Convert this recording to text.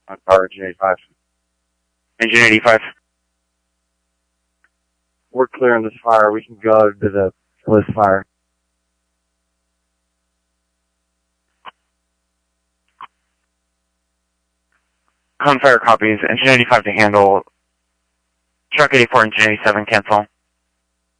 On power, engine 85. Engine 85. We're clearing this fire. We can go to the Bliss fire. Fire copies. Engine 85 to handle. Truck 84, engine 87, cancel.